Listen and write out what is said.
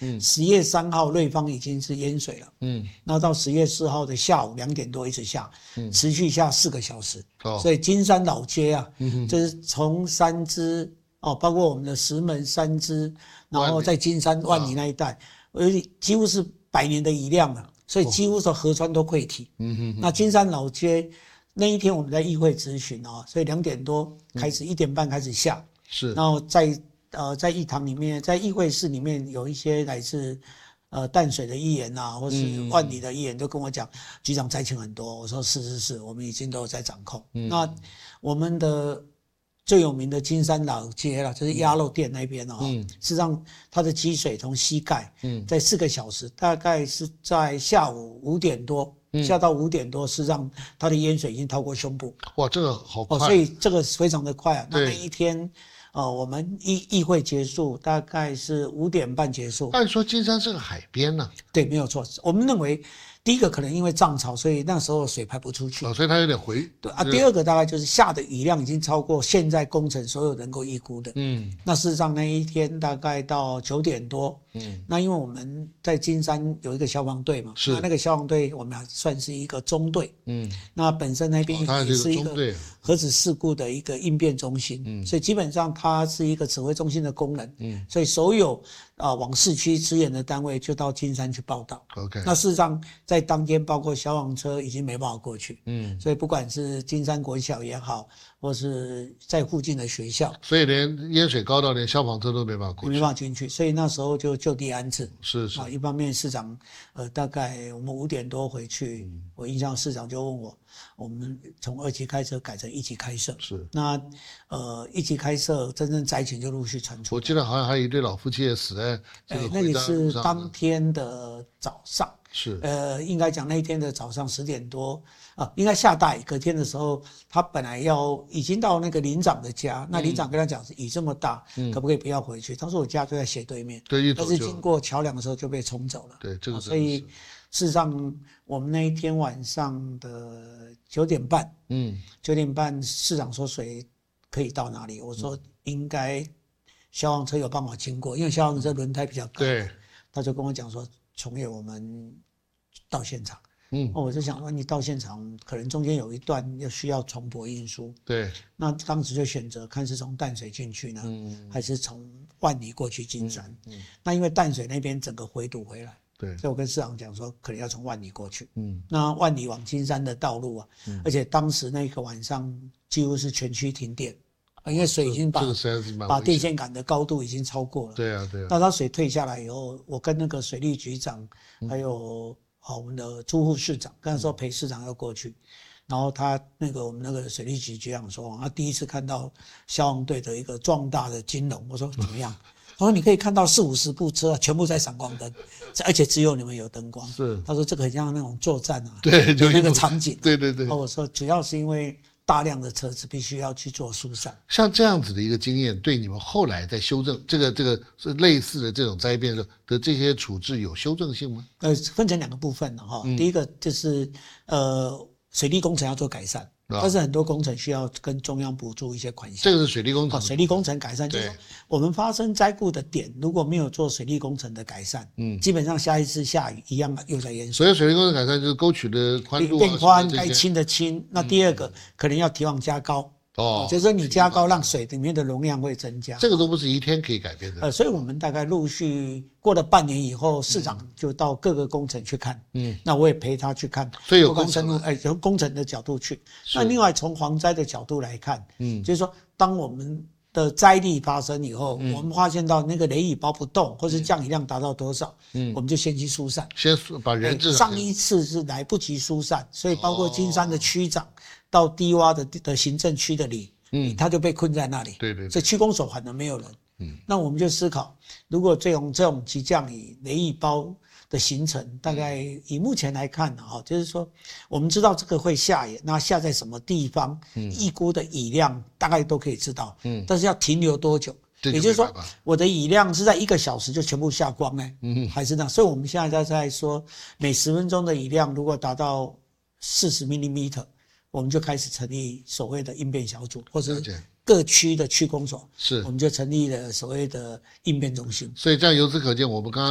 10月3号瑞芳已经是淹水了，然后到10月4号的下午2点多一直下，持续下4个小时，所以金山老街啊，就是从三芝包括我们的石门、三芝，然后在金山、万里那一带，几乎是100年的雨量了，所以几乎是河川都溃堤。那金山老街那一天我们在议会质询所以2点多开始，1点半开始下，然后在议堂里面，在议会室里面有一些来自淡水的议员啊，或是万里的议员都跟我讲，局长灾情很多。我说是，我们已经都在掌控。那我们的最有名的金山老街啦，就是鸭肉店那边事实上它的积水从膝盖，在4个小时，大概是在下午5点多。下到5点多，事实上它的淹水已经超过胸部。 哇，这个好快！ 所以这个非常的快啊。那一天，我们议会结束大概是5点半结束。 按说金山是个海边呢。 对，没有错。我们认为第一个可能因为涨潮，所以那时候水排不出去， 所以它有点回。 对啊，第二个大概就是下的雨量已经超过现在工程所有能够预估的。那事实上那一天大概到9点多。那因为我们在金山有一个消防队嘛，那个消防队我们还算是一个中队。那本身那边也是一个核子事故的一个应变中心，所以基本上它是一个指挥中心的功能。所以所有往市区支援的单位就到金山去报道。那事实上在当天包括消防车已经没办法过去。所以不管是金山国小也好，或是在附近的学校， 所以连淹水高到连消防车都没办法过去， 没办法进去，所以那时候就就地安置。 是一方面市长大概我们5点多回去，我印象市长就问我们从2级开设改成1级开设。 是那1级开设真正灾情就陆续传出。 我记得好像还有一对老夫妻也死在这个那个是当天的早上。 是应该讲那一天的早上10点多应该下大雨。隔天的时候，他本来已经到那个林长的家，那林长跟他讲雨这么大，可不可以不要回去？他说我家就在斜对面，但是经过桥梁的时候就被冲走了。 对，这个所以事实上我们那一天晚上的9点半，9点半市长说水可以到哪里？我说应该消防车有办法经过，因为消防车轮胎比较高。 对， 他就跟我讲说，崇业我们到现场。我就想说你到现场可能中间有一段需要重驳运输。 对， 那当时就选择看是从淡水进去呢，还是从万里过去金山。那因为淡水那边整个回堵回来， 对， 所以我跟市长讲说可能要从万里过去。那万里往金山的道路而且当时那个晚上几乎是全区停电。因为水已经把电线杆的高度已经超过了。 对啊。 那它水退下来以后，我跟那个水利局长还有我们的朱副市长，跟他说裴市长要过去，然后我们那个水利局局长说，他第一次看到消防队的一个壮大的金龙。我说怎么样？他说你可以看到40-50部车全部在闪光灯，而且只有你们有灯光。 是， 他说这个很像那种作战对，就那个场景。 对。 我说主要是因为大量的车子必须要去做疏散。 像这样子的一个经验，对你们后来在修正这个是类似的这种灾变的这些处置有修正性吗？ 分成2个部分第一个就是水利工程要做改善。但是很多工程需要跟中央补助一些款项。 这个是水利工程。 水利工程改善就是说，我们发生灾故的点如果没有做水利工程的改善，基本上下一次下雨一样又在淹水。 所以水利工程改善就是沟渠的宽度变宽，该清的清。那第二个可能要堤防加高。就是说你加高让水里面的容量会增加。 这个都不是一天可以改变的。 所以我们大概陆续过了半年以后，市长就到各个工程去看。那我也陪他去看。 所以有工程从工程的角度去。那另外从防灾的角度来看，就是说当我们的灾力发生以后，我们发现到那个雷雨包不动，或是降雨量达到多少，我们就先去疏散。 先把人质。 上一次是来不及疏散，所以包括金山的区长到低洼的行政区的里，他就被困在那里。 对。 所以区公所反而没有人。那我们就思考，如果这种急降雨雷雨包的形成，大概以目前来看就是说我们知道这个会下雨，那下在什么地方，预估的雨量大概都可以知道。但是要停留多久？也就是说，我的雨量是在1个小时就全部下光呢，还是那？所以我们现在在说，每10分钟的雨量如果达到40 mm，我们就开始成立所谓的应变小组，或者是各区的区公所，我们就成立了所谓的应变中心。 所以这样由此可见，我们刚刚